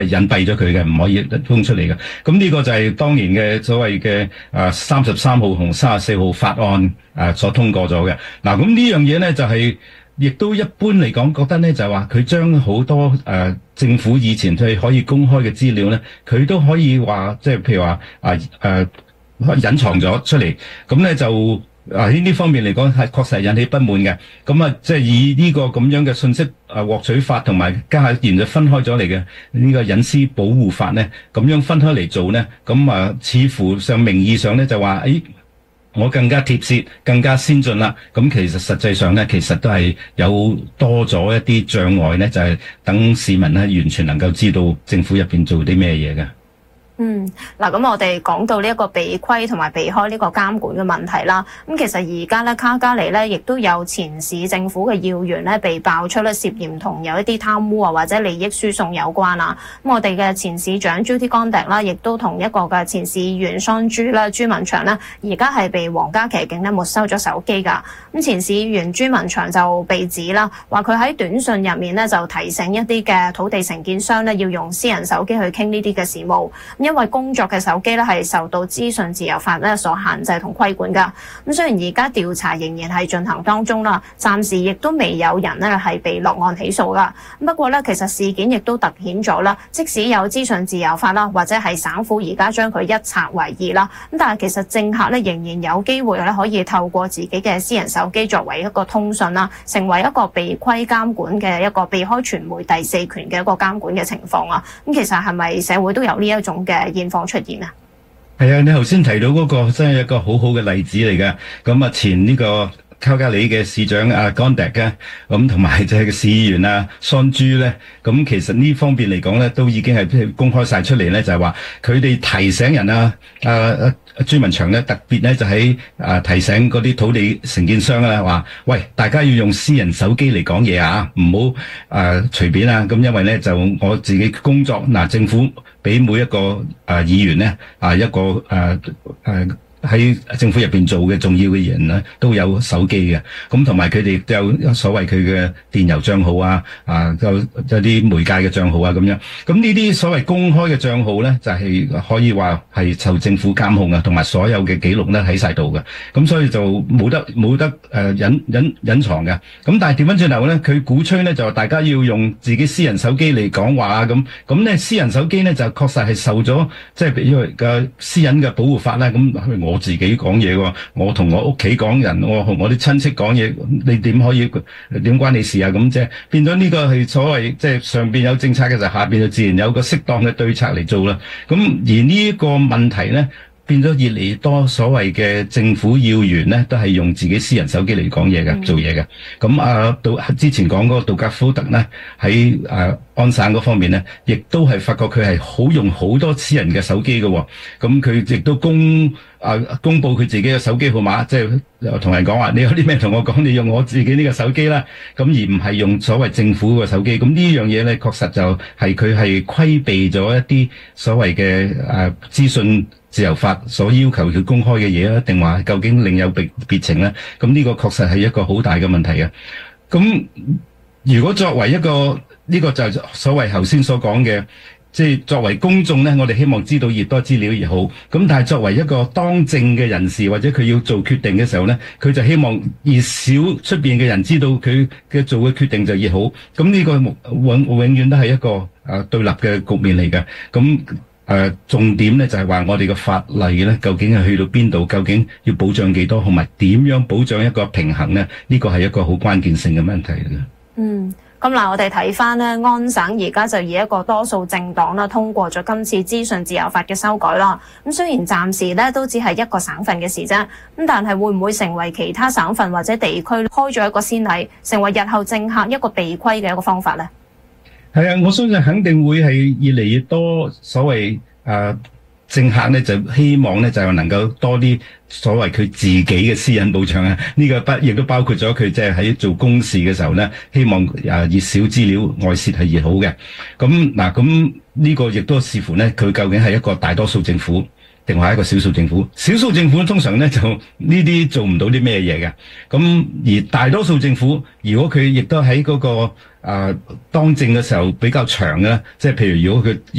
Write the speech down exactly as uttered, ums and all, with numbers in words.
隱蔽咗佢嘅，唔可以通出嚟嘅。咁呢個就係當年嘅所謂嘅誒三十三號同三十四號法案誒、呃、所通過咗嘅。嗱，咁呢樣嘢咧就係、是。亦都一般嚟講，覺得咧就係話佢將好多誒、呃、政府以前佢可以公開嘅資料咧，佢都可以話即係譬如話啊誒隱藏咗出嚟，咁咧就啊喺呢方面嚟講係確實引起不滿嘅。咁啊即係以呢個咁樣嘅信息啊獲取法同埋家下現在分開咗嚟嘅呢個隱私保護法咧，咁樣分開嚟做咧，咁啊似乎上名義上咧就話誒。我更加貼切，更加先進啦。咁其實實際上咧，其實都係有多咗一啲障礙咧，就係、是、等市民咧完全能夠知道政府入邊做啲咩嘢嘅。 嗯，嗱，咁我哋講到呢一個避規同埋避開呢個監管嘅問題啦。咁其實而家咧卡加里咧，亦都有前市政府嘅要員咧被爆出咧涉嫌同有一啲貪污啊或者利益輸送有關啊。咁我哋嘅前市長朱迪干迪啦，亦都同一個嘅前市議員桑朱啦朱文祥咧，而家係被皇家騎警咧沒收咗手機㗎。咁前市議員朱文祥就被指啦，話佢喺短信入面咧就提醒一啲嘅土地承建商咧要用私人手機去傾呢啲嘅事務。因為工作嘅手機咧係受到資訊自由法咧所限制同規管㗎。咁雖然而家調查仍然係進行當中啦，暫時亦都未有人咧係被落案起訴㗎。不過咧，其實事件亦都突顯咗啦，即使有資訊自由法啦，或者係省府而家將佢一拆為二啦，咁但係其實政客咧仍然有機會咧可以透過自己嘅私人手機作為一個通訊啦，成為一個被規監管嘅一個避開傳媒第四權嘅一個監管嘅情況啊。咁其實係咪社會都有呢一種嘅現況出現啊？ 係啊，你頭先提到嗰個真係一個好好嘅例子嚟嘅。咁啊，前呢個卡加里嘅市長阿干迪嘅，咁同埋就係個市議員啊桑朱咧，咁其實呢方面嚟講咧，都已經係公開晒出嚟咧，就係話佢哋提醒人啊，啊啊朱文祥咧特別咧就喺啊提醒嗰啲土地承建商咧話，喂，大家要用私人手機嚟講嘢啊，唔好啊隨便啊，咁因為咧就我自己工作嗱、啊，政府俾每一個啊議員咧啊一個誒誒。啊啊喺政府入邊做嘅重要嘅人咧，都有手機嘅，咁同埋佢哋都有所謂佢嘅電郵帳號啊，啊有有啲媒介嘅帳號啊咁樣。咁呢啲所謂公開嘅帳號咧，就係、是、可以話係受政府監控啊，同埋所有嘅記錄咧喺晒度嘅。咁所以就冇得冇得誒、呃、隱隱隱藏嘅。咁但係調翻轉頭咧，佢鼓吹咧就大家要用自己私人手機嚟講話啊咁。咁咧私人手機咧就確實係受咗即係因為嘅私隱嘅保護法啦。咁我。我自己講嘢喎，我同我屋企講人，我同我啲親戚講嘢，你點可以點關你事啊？咁即係變咗呢個係所謂即係上邊有政策嘅時候，下邊就自然有個適當嘅對策嚟做啦。咁而呢一個問題咧，變咗越嚟越多所謂嘅政府要員咧，都係用自己私人手機嚟講嘢嘅，嗯、做嘢嘅。咁啊，杜之前講嗰個杜格夫特咧，喺誒安省嗰方面咧，亦都係發覺佢係好用好多私人嘅手機嘅。咁佢亦都公啊公佈佢自己嘅手機號碼，即係同人講話，你有啲咩同我講，你用我自己呢個手機啦。咁而唔係用所謂政府嘅手機。咁呢樣嘢咧，確實就係佢係規避咗一啲所謂嘅誒資訊自由法所要求佢公開嘅嘢啊，定話究竟另有別別情咧？咁呢個確實係一個好大嘅問題嘅。咁如果作為一個呢、這個就係所謂頭先所講嘅，即係作為公眾咧，我哋希望知道越多資料越好。咁但係作為一個當政嘅人士或者佢要做決定嘅時候咧，佢就希望越少出邊嘅人知道佢嘅做嘅決定就越好。咁呢個永永遠都係一個誒、呃、對立嘅局面嚟嘅。咁誒、呃，重點咧就係話我哋嘅法例咧，究竟係去到邊度？究竟要保障幾多？同埋點樣保障一個平衡咧？呢個係一個好關鍵性嘅問題嚟嘅。 嗯，咁嗱，我哋睇翻咧，安省而家就以一個多數政黨啦通過咗今次資訊自由法嘅修改啦。咁雖然暫時咧都只係一個省份嘅事啫，咁但係會唔會成為其他省份或者地區開咗一個先例，成為日後政客一個避規嘅一個方法咧？ 係啊，我相信肯定會係越嚟越多所謂誒、呃、政客咧，就希望咧就能夠多啲所謂佢自己嘅私隱保障啊。呢、這個不亦都包括咗佢即係喺做公事嘅時候咧，希望誒越少資料外泄係越好嘅。咁嗱，咁呢個亦都視乎咧，佢究竟係一個大多數政府定係一個少數政府？少數政府通常咧就呢啲做唔到啲咩嘢嘅。咁而大多數政府，如果佢亦都喺嗰個誒、呃、當政嘅時候比較長嘅，即係譬如如果佢